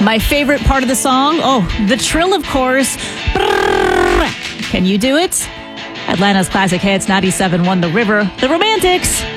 My favorite part of the song? Oh, the trill, of course. Can you do it? Atlanta's Classic Hits, 97.1 The River, The Romantics.